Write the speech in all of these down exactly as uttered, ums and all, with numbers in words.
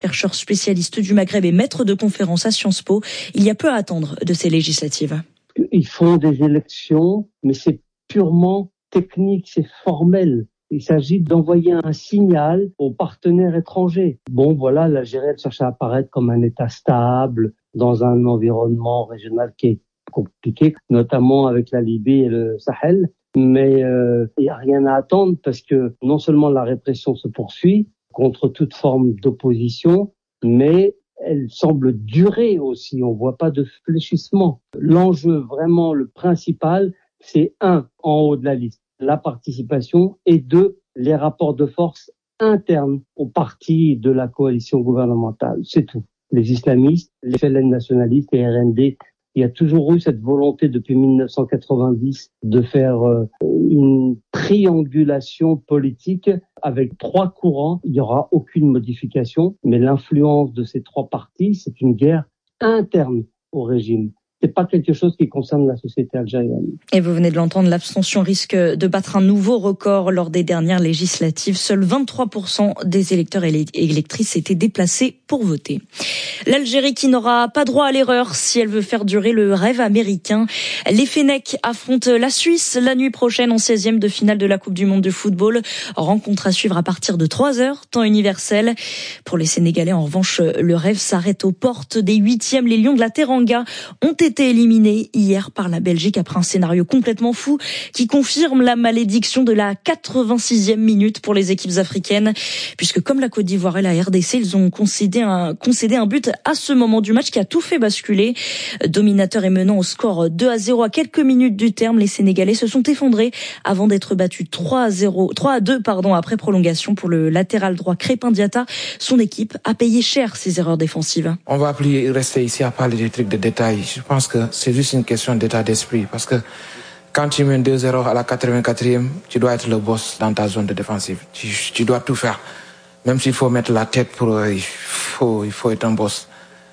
Chercheur spécialiste du Maghreb et maître de conférence à Sciences Po, il y a peu à attendre de ces législatives. Ils font des élections, mais c'est purement technique, c'est formel. Il s'agit d'envoyer un signal aux partenaires étrangers. Bon, voilà, l'Algérie, elle cherche à apparaître comme un État stable dans un environnement régional qui est compliqué, notamment avec la Libye et le Sahel. Mais euh, il n'y a rien à attendre parce que non seulement la répression se poursuit contre toute forme d'opposition, mais elle semble durer aussi. On voit pas de fléchissement. L'enjeu vraiment le principal, c'est un, en haut de la liste, la participation, et deux, les rapports de force internes aux partis de la coalition gouvernementale. C'est tout. Les islamistes, les F L N nationalistes et R N D, il y a toujours eu cette volonté depuis mille neuf cent quatre-vingt-dix de faire euh, une triangulation politique avec trois courants. Il n'y aura aucune modification, mais l'influence de ces trois partis, c'est une guerre interne au régime. C'est pas quelque chose qui concerne la société algérienne. Et vous venez de l'entendre, l'abstention risque de battre un nouveau record lors des dernières législatives. Seuls vingt-trois pour cent des électeurs et électrices étaient déplacés pour voter. L'Algérie qui n'aura pas droit à l'erreur si elle veut faire durer le rêve américain. Les Fennecs affrontent la Suisse la nuit prochaine en seizième de finale de la Coupe du Monde de football. Rencontre à suivre à partir de trois heures, temps universel. Pour les Sénégalais, en revanche, le rêve s'arrête aux portes des huitièmes. Les Lions de la Teranga ont été été éliminé hier par la Belgique après un scénario complètement fou qui confirme la malédiction de la quatre-vingt-sixième minute pour les équipes africaines, puisque comme la Côte d'Ivoire et la R D C, ils ont concédé un, concédé un but à ce moment du match qui a tout fait basculer. Dominateur et menant au score deux à zéro à quelques minutes du terme, les Sénégalais se sont effondrés avant d'être battus trois à zéro, trois à deux pardon, après prolongation pour le latéral droit Crépin Diatta. Son équipe a payé cher ses erreurs défensives. On va plus rester ici à parler des trucs de détails. Je pense que c'est juste une question d'état d'esprit, parce que quand tu mènes deux zéro à la quatre-vingt-quatrième, tu dois être le boss dans ta zone de défensive. Tu, tu dois tout faire. Même s'il faut mettre la tête pour... Euh, il, faut, il faut être un boss.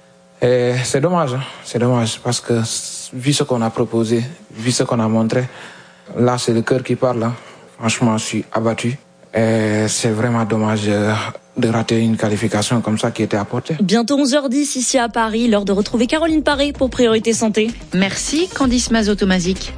Et c'est dommage, hein. C'est dommage, parce que vu ce qu'on a proposé, vu ce qu'on a montré, là c'est le cœur qui parle. Hein. Franchement, je suis abattu. Et c'est vraiment dommage euh, de rater une qualification comme ça qui était apportée. Bientôt onze heures dix ici à Paris, l'heure de retrouver Caroline Paré pour Priorité Santé. Merci Candice Mazotomazik.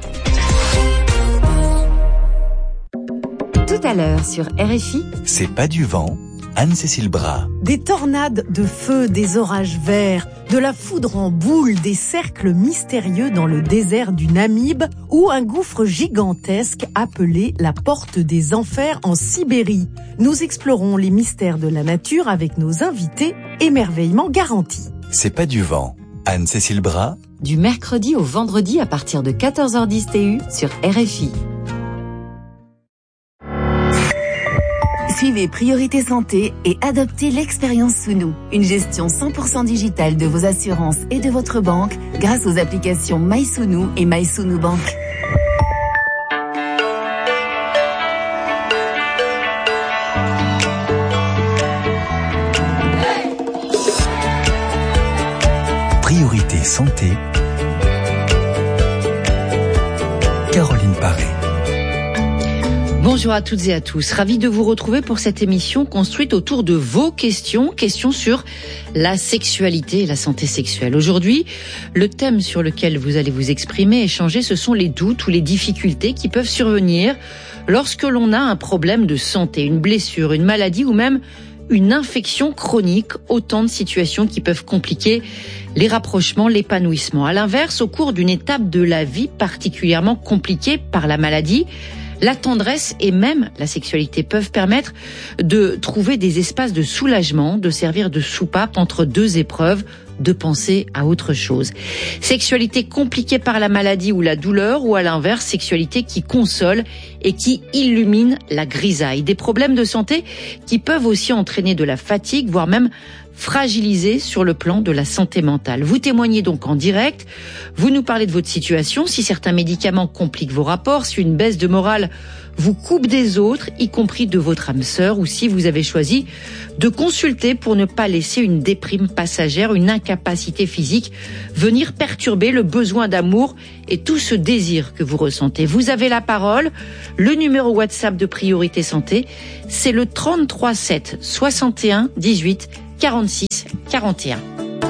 Tout à l'heure sur R F I. C'est pas du vent. Anne-Cécile Bras. Des tornades de feu, des orages verts, de la foudre en boule, des cercles mystérieux dans le désert du Namib ou un gouffre gigantesque appelé la porte des enfers en Sibérie. Nous explorons les mystères de la nature avec nos invités, émerveillement garanti. C'est pas du vent. Anne-Cécile Bras. Du mercredi au vendredi à partir de quatorze heures dix T U sur R F I. Suivez Priorité Santé et adoptez l'expérience Sounou, une gestion cent pour cent digitale de vos assurances et de votre banque grâce aux applications MySounou et MySounou Bank. Priorité Santé. Caroline Paré. Bonjour à toutes et à tous, ravi de vous retrouver pour cette émission construite autour de vos questions, questions sur la sexualité et la santé sexuelle. Aujourd'hui, le thème sur lequel vous allez vous exprimer, échanger, ce sont les doutes ou les difficultés qui peuvent survenir lorsque l'on a un problème de santé, une blessure, une maladie ou même une infection chronique, autant de situations qui peuvent compliquer les rapprochements, l'épanouissement. À l'inverse, au cours d'une étape de la vie particulièrement compliquée par la maladie, la tendresse et même la sexualité peuvent permettre de trouver des espaces de soulagement, de servir de soupape entre deux épreuves, de penser à autre chose. Sexualité compliquée par la maladie ou la douleur, ou à l'inverse, sexualité qui console et qui illumine la grisaille. Des problèmes de santé qui peuvent aussi entraîner de la fatigue, voire même fragiliser sur le plan de la santé mentale. Vous témoignez donc en direct, vous nous parlez de votre situation, si certains médicaments compliquent vos rapports, si une baisse de morale vous coupe des autres, y compris de votre âme sœur, ou si vous avez choisi de consulter pour ne pas laisser une déprime passagère, une incapacité physique venir perturber le besoin d'amour et tout ce désir que vous ressentez. Vous avez la parole, le numéro WhatsApp de Priorité Santé, c'est le trente-trois sept soixante et un dix-huit quarante-six quarante et un.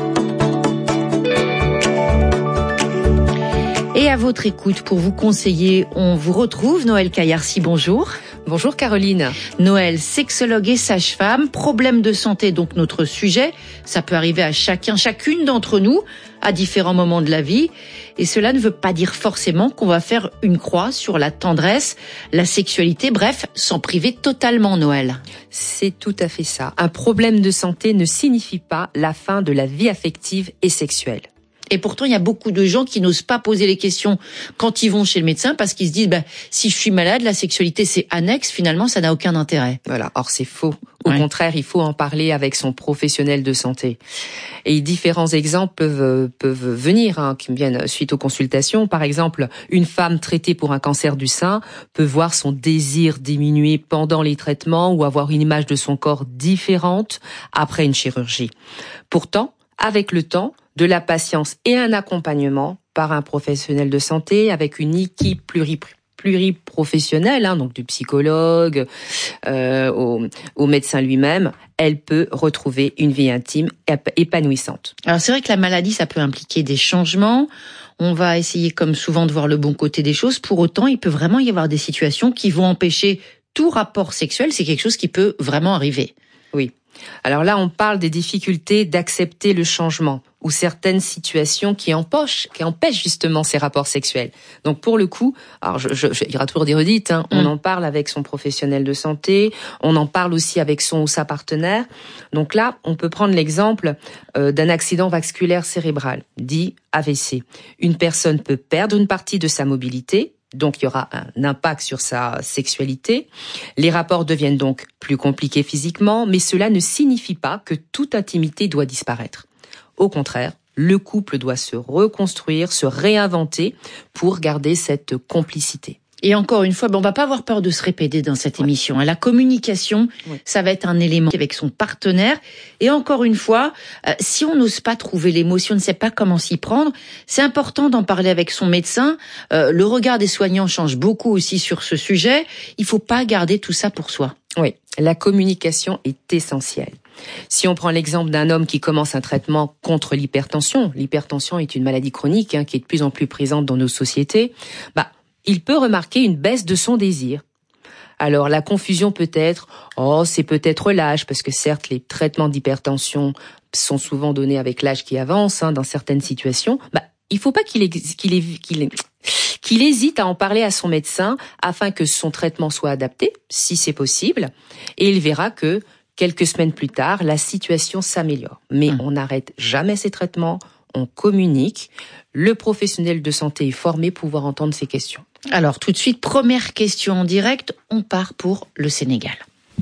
Et à votre écoute, pour vous conseiller, on vous retrouve Noël Caillarcy, bonjour. Bonjour Caroline. Noël, sexologue et sage-femme, problème de santé, donc notre sujet. Ça peut arriver à chacun, chacune d'entre nous, à différents moments de la vie. Et cela ne veut pas dire forcément qu'on va faire une croix sur la tendresse, la sexualité, bref, s'en priver totalement, Noël. C'est tout à fait ça. Un problème de santé ne signifie pas la fin de la vie affective et sexuelle. Et pourtant, il y a beaucoup de gens qui n'osent pas poser les questions quand ils vont chez le médecin parce qu'ils se disent bah, si je suis malade, la sexualité c'est annexe, finalement ça n'a aucun intérêt. Voilà, or c'est faux. Au ouais. contraire, il faut en parler avec son professionnel de santé. Et différents exemples peuvent peuvent venir, hein, qui me viennent suite aux consultations. Par exemple, une femme traitée pour un cancer du sein peut voir son désir diminuer pendant les traitements ou avoir une image de son corps différente après une chirurgie. Pourtant, avec le temps, de la patience et un accompagnement par un professionnel de santé avec une équipe pluri pluriprofessionnelle, hein, donc du psychologue euh, au, au médecin lui-même, elle peut retrouver une vie intime épanouissante. Alors c'est vrai que la maladie, ça peut impliquer des changements. On va essayer comme souvent de voir le bon côté des choses. Pour autant, il peut vraiment y avoir des situations qui vont empêcher tout rapport sexuel. C'est quelque chose qui peut vraiment arriver. Oui. Alors là, on parle des difficultés d'accepter le changement ou certaines situations qui empêchent, qui empêchent justement ces rapports sexuels. Donc pour le coup, alors je, je, je il y aura toujours des redites, hein, mmh. on en parle avec son professionnel de santé, on en parle aussi avec son ou sa partenaire. Donc là, on peut prendre l'exemple euh, d'un accident vasculaire cérébral, dit A V C. Une personne peut perdre une partie de sa mobilité. Donc, il y aura un impact sur sa sexualité. Les rapports deviennent donc plus compliqués physiquement, mais cela ne signifie pas que toute intimité doit disparaître. Au contraire, le couple doit se reconstruire, se réinventer pour garder cette complicité. Et encore une fois, ben on va pas avoir peur de se répéter dans cette ouais. émission. La communication, ouais. ça va être un élément avec son partenaire. Et encore une fois, euh, si on n'ose pas trouver les mots, si on ne sait pas comment s'y prendre, c'est important d'en parler avec son médecin. Euh, le regard des soignants change beaucoup aussi sur ce sujet. Il faut pas garder tout ça pour soi. Oui, la communication est essentielle. Si on prend l'exemple d'un homme qui commence un traitement contre l'hypertension, l'hypertension est une maladie chronique hein, qui est de plus en plus présente dans nos sociétés, bah il peut remarquer une baisse de son désir. Alors la confusion peut être, oh c'est peut-être l'âge, parce que certes les traitements d'hypertension sont souvent donnés avec l'âge qui avance hein, dans certaines situations. Bah il faut pas qu'il qu'il qu'il qu'il hésite à en parler à son médecin afin que son traitement soit adapté, si c'est possible, et il verra que quelques semaines plus tard la situation s'améliore. Mais mmh. on n'arrête jamais ces traitements, on communique. Le professionnel de santé est formé pour pouvoir entendre ces questions. Alors tout de suite, première question en direct, on part pour le Sénégal.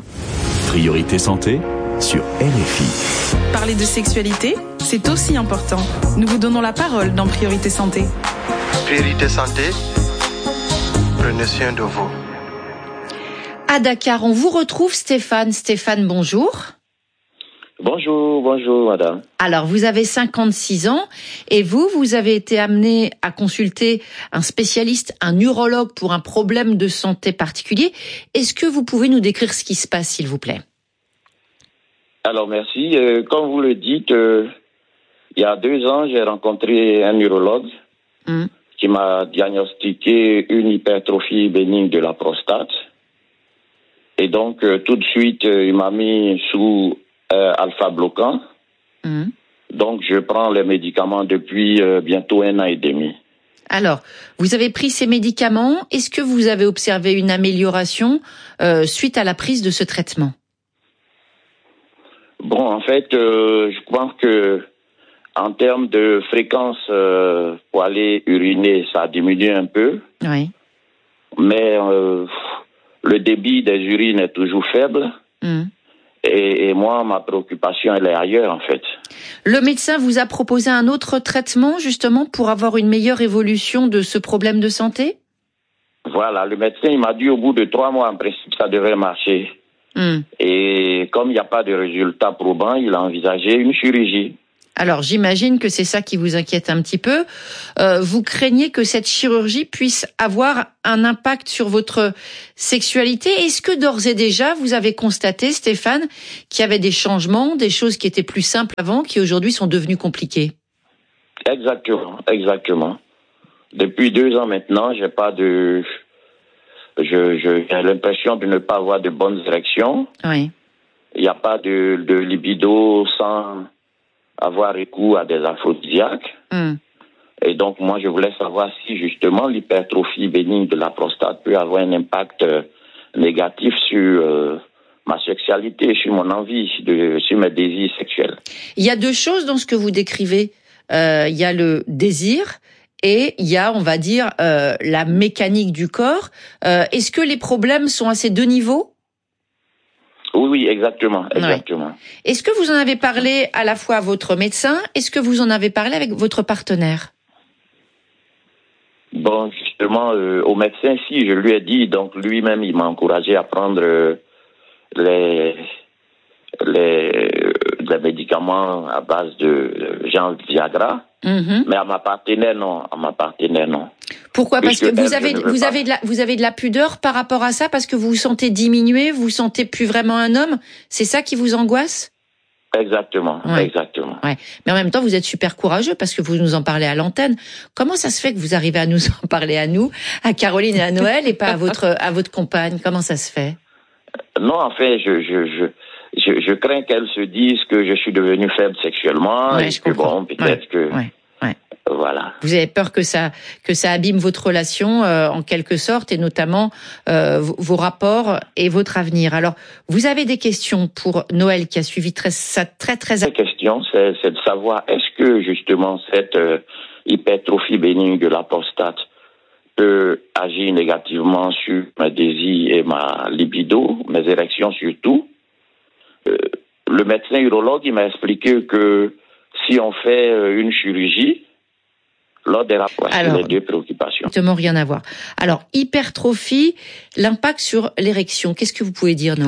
Priorité santé sur R F I. Parler de sexualité, c'est aussi important. Nous vous donnons la parole dans Priorité santé. Priorité santé, prenez soin de vous. À Dakar, on vous retrouve Stéphane. Stéphane, bonjour. Bonjour, bonjour madame. Alors, vous avez cinquante-six ans et vous, vous avez été amené à consulter un spécialiste, un urologue pour un problème de santé particulier. Est-ce que vous pouvez nous décrire ce qui se passe, s'il vous plaît ? Alors, merci. Euh, comme vous le dites, euh, il y a deux ans, j'ai rencontré un urologue mmh. qui m'a diagnostiqué une hypertrophie bénigne de la prostate. Et donc, euh, tout de suite, euh, il m'a mis sous Euh, alpha-bloquant. Mmh. Donc, je prends les médicaments depuis euh, bientôt un an et demi. Alors, vous avez pris ces médicaments. Est-ce que vous avez observé une amélioration euh, suite à la prise de ce traitement ? Bon, en fait, euh, je crois que en termes de fréquence euh, pour aller uriner, ça a diminué un peu. Oui. Mais euh, le débit des urines est toujours faible. Mmh. Et, et moi, ma préoccupation, elle est ailleurs, en fait. Le médecin vous a proposé un autre traitement, justement, pour avoir une meilleure évolution de ce problème de santé ? Voilà, le médecin, il m'a dit au bout de trois mois, en principe, ça devrait marcher. Mm. Et comme il n'y a pas de résultat probant, il a envisagé une chirurgie. Alors, j'imagine que c'est ça qui vous inquiète un petit peu. Euh, vous craignez que cette chirurgie puisse avoir un impact sur votre sexualité. Est-ce que d'ores et déjà, vous avez constaté, Stéphane, qu'il y avait des changements, des choses qui étaient plus simples avant, qui aujourd'hui sont devenues compliquées? Exactement, exactement. Depuis deux ans maintenant, j'ai pas de... Je, je, j'ai l'impression de ne pas avoir de bonnes érections. Oui. Il n'y a pas de, de libido sans avoir recours à des aphrodisiaques. Mm. Et donc, moi, je voulais savoir si, justement, l'hypertrophie bénigne de la prostate peut avoir un impact euh, négatif sur euh, ma sexualité, sur mon envie, de, sur mes désirs sexuels. Il y a deux choses dans ce que vous décrivez. Euh, il y a le désir et il y a, on va dire, euh, la mécanique du corps. Euh, est-ce que les problèmes sont à ces deux niveaux ? Oui, oui, exactement, exactement. Ouais. Est-ce que vous en avez parlé à la fois à votre médecin ? Est-ce que vous en avez parlé avec votre partenaire ? Bon, justement, euh, au médecin, si, je lui ai dit, donc lui-même, il m'a encouragé à prendre euh, les, les, les médicaments à base de euh, genre Viagra, mm-hmm. mais à ma partenaire, non, à ma partenaire, non. Pourquoi ? Parce que vous avez, vous avez de la, vous avez de la pudeur par rapport à ça, parce que vous vous sentez diminué, vous vous sentez plus vraiment un homme. C'est ça qui vous angoisse ? Exactement, ouais. exactement. Ouais. Mais en même temps, vous êtes super courageux parce que vous nous en parlez à l'antenne. Comment ça se fait que vous arrivez à nous en parler à nous, à Caroline et à Noël, et pas à votre, à votre compagne ? Comment ça se fait ? Non, en fait, je, je, je, je, je crains qu'elle se dise que je suis devenu faible sexuellement. Ouais, et je que comprends. bon, peut-être ouais. que. Ouais. Ouais. Voilà. Vous avez peur que ça que ça abîme votre relation euh, en quelque sorte, et notamment euh, vos, vos rapports et votre avenir. Alors, vous avez des questions pour Noël qui a suivi très ça très très. La question, c'est, c'est de savoir est-ce que justement cette euh, hypertrophie bénigne de la prostate peut agir négativement sur mes désirs et ma libido, mes érections surtout. Euh, le médecin urologue il m'a expliqué que si on fait euh, une chirurgie, lors des rapports, c'est les deux préoccupations. Exactement, rien à voir. Alors, hypertrophie, l'impact sur l'érection, qu'est-ce que vous pouvez dire, Noël ?